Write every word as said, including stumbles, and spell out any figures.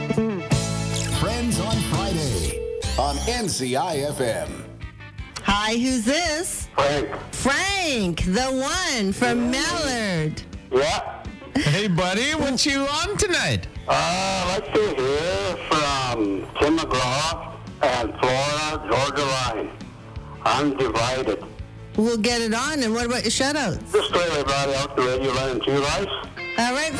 Friends on Friday on N C I F M. Hi, who's this? Frank. Frank, the one from Mallard. Yeah. Hey, buddy, what you on tonight? Uh, let's see here from Tim McGraw and Florida, Georgia line. Undivided. We'll get it on. And what about your shoutouts? Just to everybody out the radio line in two lives. All right.